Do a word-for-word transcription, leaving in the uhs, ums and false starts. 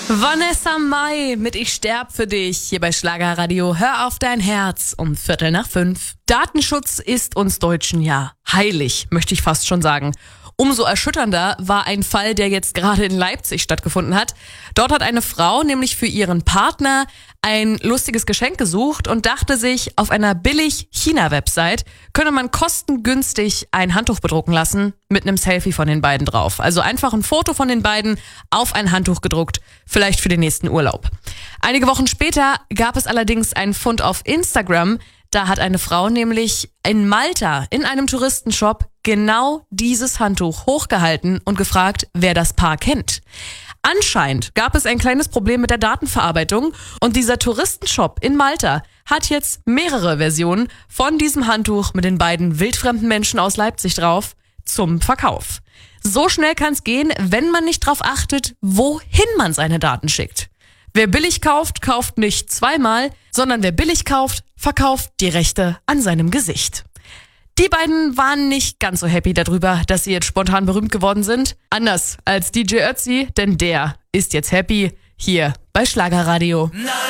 Vanessa Mai mit Ich sterb für dich hier bei Schlagerradio. Hör auf dein Herz um Viertel nach fünf. Datenschutz ist uns Deutschen ja heilig, möchte ich fast schon sagen. Umso erschütternder war ein Fall, der jetzt gerade in Leipzig stattgefunden hat. Dort hat eine Frau nämlich für ihren Partner ein lustiges Geschenk gesucht und dachte sich, auf einer Billig-China-Website könne man kostengünstig ein Handtuch bedrucken lassen mit einem Selfie von den beiden drauf. Also einfach ein Foto von den beiden auf ein Handtuch gedruckt, vielleicht für den nächsten Urlaub. Einige Wochen später gab es allerdings einen Fund auf Instagram. Da hat eine Frau nämlich in Malta in einem Touristenshop genau dieses Handtuch hochgehalten und gefragt, wer das Paar kennt. Anscheinend gab es ein kleines Problem mit der Datenverarbeitung und dieser Touristenshop in Malta hat jetzt mehrere Versionen von diesem Handtuch mit den beiden wildfremden Menschen aus Leipzig drauf zum Verkauf. So schnell kann es gehen, wenn man nicht darauf achtet, wohin man seine Daten schickt. Wer billig kauft, kauft nicht zweimal, sondern wer billig kauft, verkauft die Rechte an seinem Gesicht. Die beiden waren nicht ganz so happy darüber, dass sie jetzt spontan berühmt geworden sind. Anders als D J Ötzi, denn der ist jetzt happy hier bei Schlagerradio. Nein.